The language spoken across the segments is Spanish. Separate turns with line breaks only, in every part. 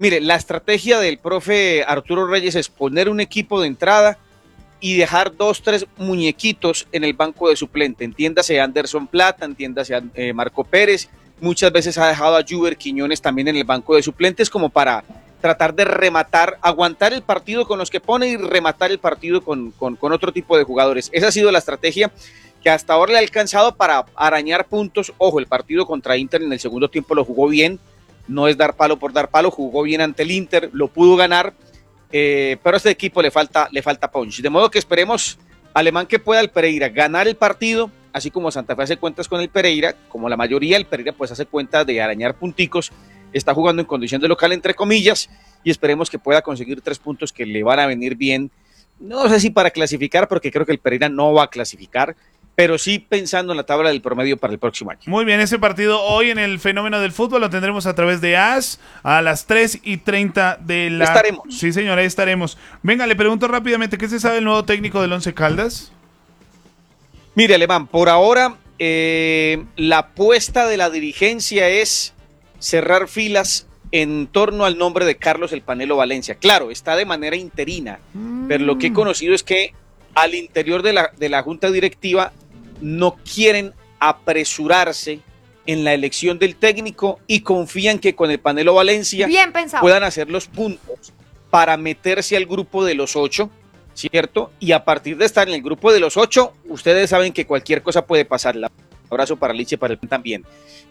Mire, la estrategia del profe Arturo Reyes es poner un equipo de entrada y dejar 2, 3 muñequitos en el banco de suplente. Entiéndase Anderson Plata, entiéndase Marco Pérez. Muchas veces ha dejado a Juber Quiñones también en el banco de suplentes como para tratar de rematar, aguantar el partido con los que pone y rematar el partido con otro tipo de jugadores. Esa ha sido la estrategia que hasta ahora le ha alcanzado para arañar puntos. Ojo, el partido contra Inter en el segundo tiempo lo jugó bien, no es dar palo por dar palo, jugó bien ante el Inter, lo pudo ganar, pero a este equipo le falta punch. De modo que esperemos, Alemán, que pueda el Pereira ganar el partido, así como Santa Fe hace cuentas con el Pereira, como la mayoría, el Pereira pues hace cuenta de arañar punticos, está jugando en condición de local entre comillas, y esperemos que pueda conseguir 3 puntos que le van a venir bien, no sé si para clasificar, porque creo que el Pereira no va a clasificar, pero sí pensando en la tabla del promedio para el próximo año.
Muy bien, ese partido hoy en el Fenómeno del Fútbol lo tendremos a través de AS a las 3:30 de la...
Estaremos.
Sí, señor, ahí estaremos. Venga, le pregunto rápidamente, ¿qué se sabe del nuevo técnico del Once Caldas?
Mire, Alemán, por ahora la apuesta de la dirigencia es cerrar filas en torno al nombre de Carlos El Panelo Valencia. Claro, está de manera interina, pero lo que he conocido es que al interior de la junta directiva no quieren apresurarse en la elección del técnico y confían que con El Panelo Valencia puedan hacer los puntos para meterse al grupo de los 8, ¿cierto? Y a partir de estar en el grupo de los 8, ustedes saben que cualquier cosa puede pasar. Un abrazo para Liche, para el también.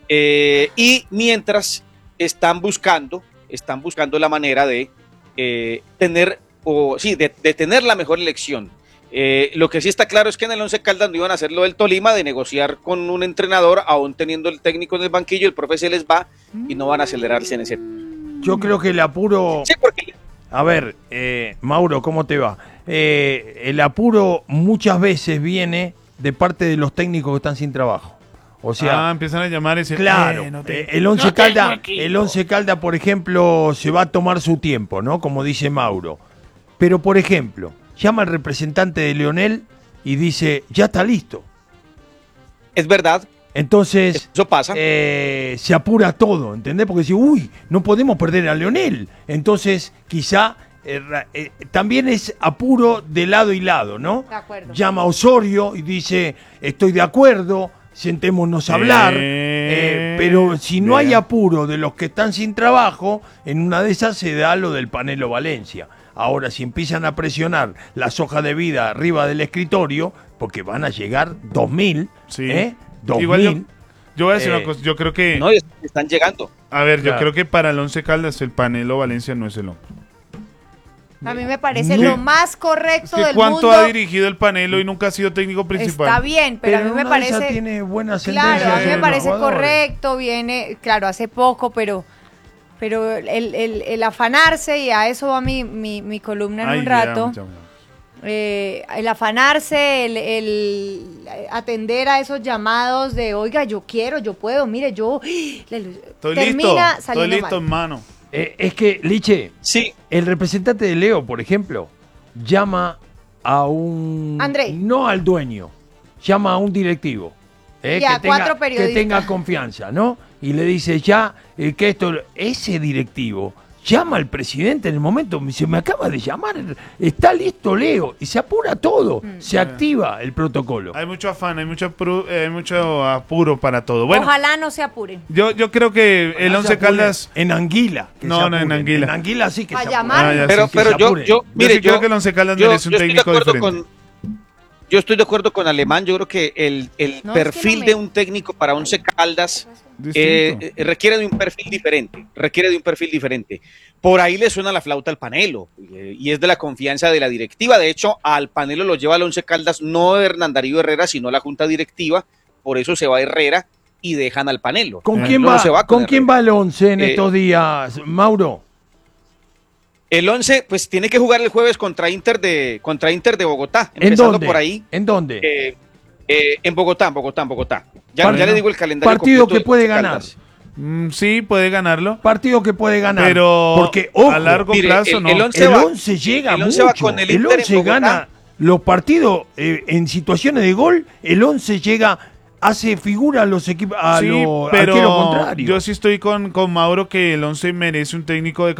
Y mientras están buscando la manera de tener la mejor elección. Lo que sí está claro es que en el Once Caldas no iban a hacer lo del Tolima, de negociar con un entrenador, aún teniendo el técnico en el banquillo, el profe se les va y no van a acelerarse en ese.
Yo creo que el apuro...
Sí, porque...
A ver, Mauro, ¿cómo te va? El apuro muchas veces viene de parte de los técnicos que están sin trabajo. O sea,
empiezan a llamar ese.
Claro, el Once Caldas, por ejemplo, se va a tomar su tiempo, ¿no? Como dice Mauro. Pero, por ejemplo, llama al representante de Leonel y dice, ya está listo.
Es verdad.
Entonces,
eso pasa.
Se apura todo, ¿entendés? Porque dice, no podemos perder a Leonel. Entonces, quizá también es apuro de lado y lado, ¿no?
De acuerdo.
Llama a Osorio y dice, estoy de acuerdo, sentémonos a hablar. Pero si no hay apuro de los que están sin trabajo, en una de esas se da lo del Panelo Valencia. Ahora, si empiezan a presionar las hojas de vida arriba del escritorio, porque van a llegar 2.000,
sí.
2.000.
Igual yo voy a decir una cosa, yo creo que...
No, están llegando.
A ver, yo creo que para el Once Caldas el Panelo Valencia no es el hombre.
A mí me parece lo más correcto del
¿cuánto
mundo.
Ha dirigido el Panelo y nunca ha sido técnico principal?
Está bien, pero a mí me parece...
tiene buenas
claro, a mí me parece
jugadores.
correcto, viene, claro, hace poco, pero el afanarse, y a eso va mi columna en un rato, el afanarse, el atender a esos llamados de, oiga, yo quiero, yo puedo, mire, yo...
Estoy listo, hermano.
Es que, Liche,
sí.
El representante de Leo, por ejemplo, llama a un...
Andrei.
No al dueño, llama a un directivo.
Y a 4 periodistas.
Que tenga confianza, ¿no? Y le dice que ese directivo llama al presidente en el momento, se me acaba de llamar, está listo Leo, y se apura todo, se activa el protocolo.
Hay mucho afán, hay mucho apuro para todo. Bueno,
ojalá no se apuren.
Yo creo que el Once Caldas...
En Anguila.
No, en Anguila.
En Anguila sí que
a
se
llamar.
Pero yo
creo que el Once Caldas merece un técnico diferente.
Yo estoy de acuerdo con Alemán. Yo creo que el perfil de un técnico para Once Caldas requiere de un perfil diferente. Por ahí le suena la flauta al Panelo y es de la confianza de la directiva. De hecho, al Panelo lo lleva al Once Caldas no Hernán Darío Herrera, sino la junta directiva. Por eso se va Herrera y dejan al Panelo.
¿Con quién va el Once en estos días, Mauro?
El 11, pues tiene que jugar el jueves contra Inter de Bogotá.
¿En dónde?
Por ahí.
¿En dónde?
En Bogotá. Ya le digo el calendario.
Partido que puede ganar.
Sí, puede ganarlo.
Partido que puede ganar.
Pero
porque, ojo,
a largo plazo no.
El 11 llega mucho. El 11 gana los partidos en situaciones de gol. El 11 llega... hace figura a los equipos, a los arqueros contrarios.
Yo sí estoy con Mauro que el Once merece un técnico de